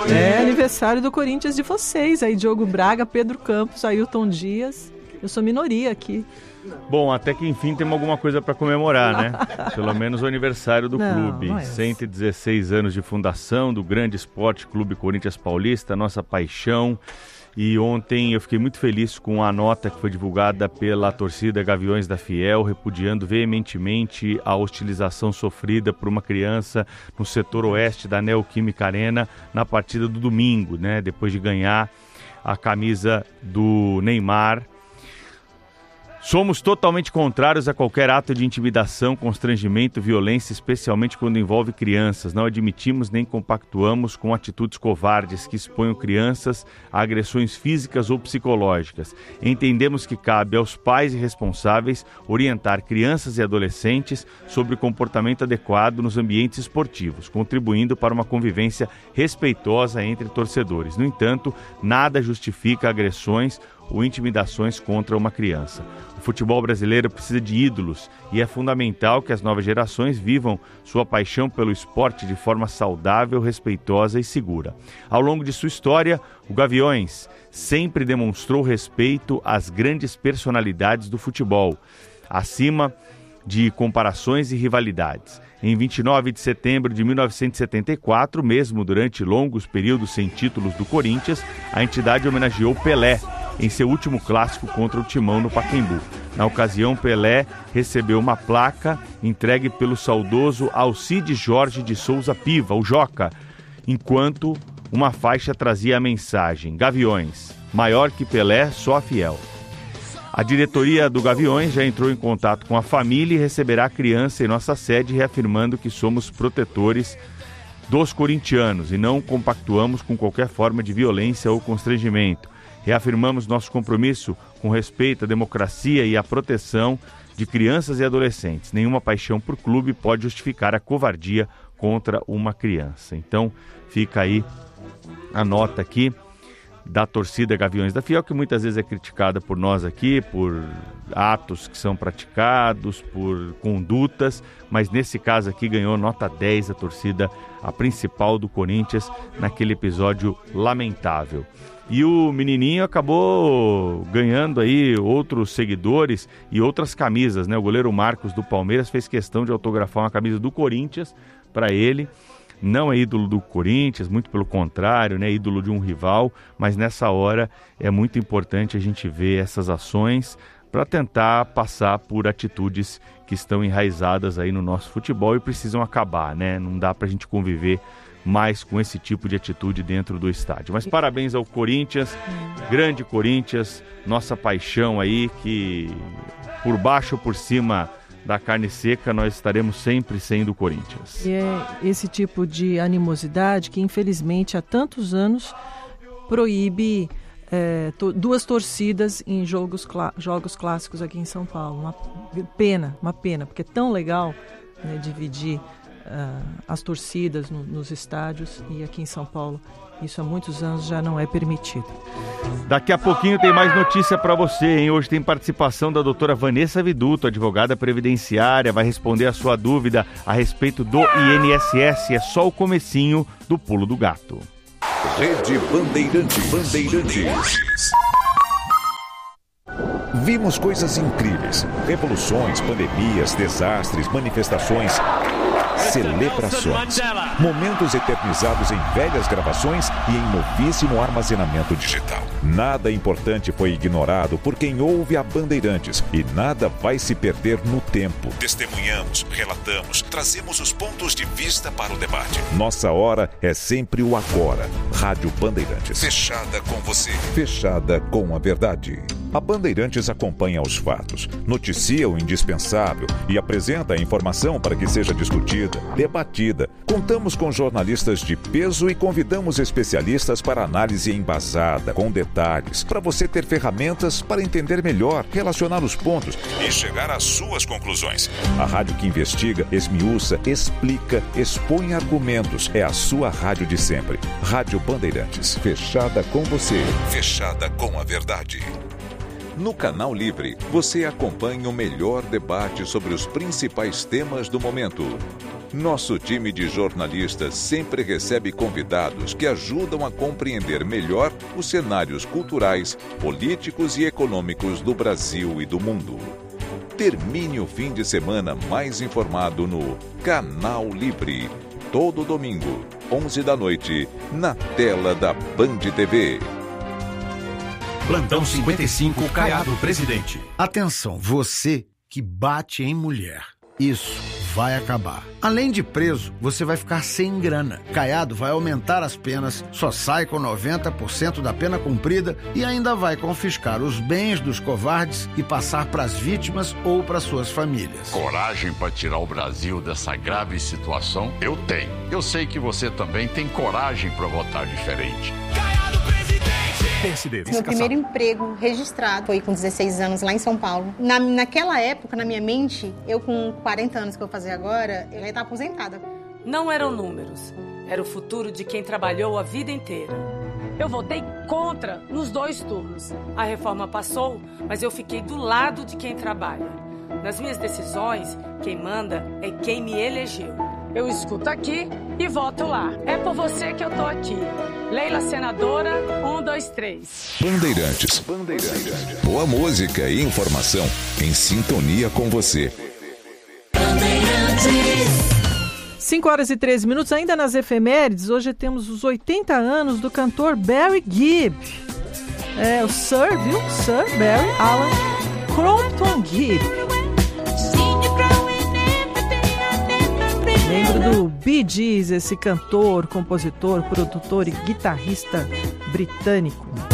É aniversário do Corinthians de vocês, aí Diogo Braga, Pedro Campos, Ailton Dias. Eu sou minoria aqui. Bom, até que enfim temos alguma coisa para comemorar, né? Pelo menos o aniversário do clube. Não é 116 anos de fundação do grande Esporte Clube Corinthians Paulista, nossa paixão. E ontem eu fiquei muito feliz com a nota que foi divulgada pela torcida Gaviões da Fiel, repudiando veementemente a hostilização sofrida por uma criança no setor oeste da Neoquímica Arena na partida do domingo, né? Depois de ganhar a camisa do Neymar. Somos totalmente contrários a qualquer ato de intimidação, constrangimento, violência, especialmente quando envolve crianças. Não admitimos nem compactuamos com atitudes covardes que exponham crianças a agressões físicas ou psicológicas. Entendemos que cabe aos pais e responsáveis orientar crianças e adolescentes sobre o comportamento adequado nos ambientes esportivos, contribuindo para uma convivência respeitosa entre torcedores. No entanto, nada justifica agressões ou intimidações contra uma criança. O futebol brasileiro precisa de ídolos e é fundamental que as novas gerações vivam sua paixão pelo esporte de forma saudável, respeitosa e segura. Ao longo de sua história, o Gaviões sempre demonstrou respeito às grandes personalidades do futebol, acima de comparações e rivalidades. Em 29 de setembro de 1974, mesmo durante longos períodos sem títulos do Corinthians, a entidade homenageou Pelé em seu último clássico contra o Timão no Pacaembu. Na ocasião, Pelé recebeu uma placa entregue pelo saudoso Alcides Jorge de Souza Piva, o Joca, enquanto uma faixa trazia a mensagem: Gaviões, maior que Pelé, só a fiel. A diretoria do Gaviões já entrou em contato com a família e receberá a criança em nossa sede, reafirmando que somos protetores dos corintianos e não compactuamos com qualquer forma de violência ou constrangimento. Reafirmamos nosso compromisso com respeito à democracia e à proteção de crianças e adolescentes. Nenhuma paixão por clube pode justificar a covardia contra uma criança. Então, fica aí a nota aqui da torcida Gaviões da Fiel, que muitas vezes é criticada por nós aqui, por atos que são praticados, por condutas, mas nesse caso aqui ganhou nota 10 a torcida, a principal do Corinthians, naquele episódio lamentável. E o menininho acabou ganhando aí outros seguidores e outras camisas, né? O goleiro Marcos do Palmeiras fez questão de autografar uma camisa do Corinthians para ele. Não é ídolo do Corinthians, muito pelo contrário, né? Ídolo de um rival, mas nessa hora é muito importante a gente ver essas ações para tentar passar por atitudes que estão enraizadas aí no nosso futebol e precisam acabar, né? Não dá para a gente conviver mais com esse tipo de atitude dentro do estádio. Mas parabéns ao Corinthians, grande Corinthians, nossa paixão aí, que por baixo ou por cima da carne seca nós estaremos sempre sendo o Corinthians. E é esse tipo de animosidade que infelizmente há tantos anos proíbe duas torcidas em jogos clássicos aqui em São Paulo. Uma pena, porque é tão legal, né, dividir as torcidas nos estádios, e aqui em São Paulo isso há muitos anos já não é permitido. Daqui a pouquinho tem mais notícia para você, hein? Hoje tem participação da doutora Vanessa Viduto, advogada previdenciária, vai responder a sua dúvida a respeito do INSS. É só o comecinho do Pulo do Gato. Rede Bandeirantes. Vimos coisas incríveis, revoluções, pandemias, desastres, manifestações, celebrações, momentos eternizados em velhas gravações e em novíssimo armazenamento digital. Nada importante foi ignorado por quem ouve a Bandeirantes e nada vai se perder no tempo. Testemunhamos, relatamos, trazemos os pontos de vista para o debate. Nossa hora é sempre o agora. Rádio Bandeirantes. Fechada com você. Fechada com a verdade. A Bandeirantes acompanha os fatos, noticia o indispensável e apresenta a informação para que seja discutida, debatida. Contamos com jornalistas de peso e convidamos especialistas para análise embasada, com detalhes, para você ter ferramentas para entender melhor, relacionar os pontos e chegar às suas conclusões. A rádio que investiga, esmiuça, explica, expõe argumentos. É a sua rádio de sempre. Rádio Bandeirantes. Fechada com você. Fechada com a verdade. No Canal Livre, você acompanha o melhor debate sobre os principais temas do momento. Nosso time de jornalistas sempre recebe convidados que ajudam a compreender melhor os cenários culturais, políticos e econômicos do Brasil e do mundo. Termine o fim de semana mais informado no Canal Livre. Todo domingo, 11 da noite, na tela da Band TV. Plantão 55, Caiado Presidente. Atenção, você que bate em mulher. Isso vai acabar. Além de preso, você vai ficar sem grana. Caiado vai aumentar as penas, só sai com 90% da pena cumprida e ainda vai confiscar os bens dos covardes e passar para as vítimas ou para suas famílias. Coragem para tirar o Brasil dessa grave situação? Eu tenho. Eu sei que você também tem coragem para votar diferente. Meu primeiro emprego registrado foi com 16 anos lá em São Paulo. Naquela época, na minha mente, eu com 40 anos que eu vou fazer agora, eu ia estar aposentada. Não eram números, era o futuro de quem trabalhou a vida inteira. Eu votei contra nos 2 turnos. A reforma passou, mas eu fiquei do lado de quem trabalha. Nas minhas decisões, quem manda é quem me elegeu. Eu escuto aqui e voto lá. É por você que eu tô aqui. Leila Senadora, 1, 2, 3. Bandeirantes. Boa música e informação em sintonia com você. 5h13, ainda nas efemérides. Hoje temos os 80 anos do cantor Barry Gibb. É o Sir, viu? Sir Barry Alan Crompton Gibb. Membro do Bee Gees, esse cantor, compositor, produtor e guitarrista britânico.